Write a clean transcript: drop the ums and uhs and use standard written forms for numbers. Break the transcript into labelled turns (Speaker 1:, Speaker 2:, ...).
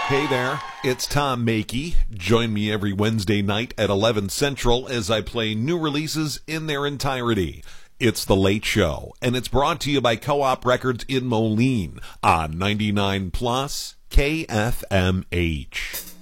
Speaker 1: Hey there, it's Tom Makey. Join me every Wednesday night at 11 Central as I play new releases in their entirety. It's The Late Show, and it's brought to you by Co-op Records in Moline on 99 Plus KFMH.